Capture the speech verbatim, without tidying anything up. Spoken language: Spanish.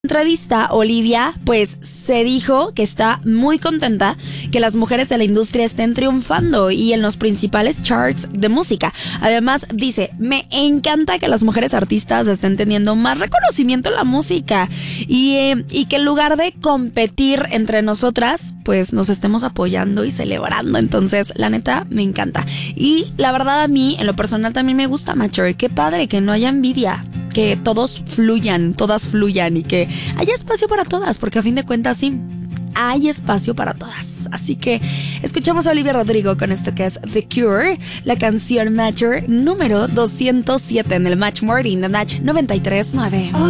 Entrevista, Olivia pues se dijo que está muy contenta que las mujeres de la industria estén triunfando y en los principales charts de música. Además dice, me encanta que las mujeres artistas estén teniendo más reconocimiento en la música y, eh, y que en lugar de competir entre nosotras, pues nos estemos apoyando y celebrando. Entonces la neta me encanta y la verdad a mí en lo personal también me gusta Mature. Qué padre que no haya envidia, que todos fluyan, todas fluyan y que haya espacio para todas, porque a fin de cuentas sí, hay espacio para todas. Así que escuchamos a Olivia Rodrigo con esto que es The Cure, la canción Mature número doscientos siete en el Match Morning de Match noventa y tres punto nueve.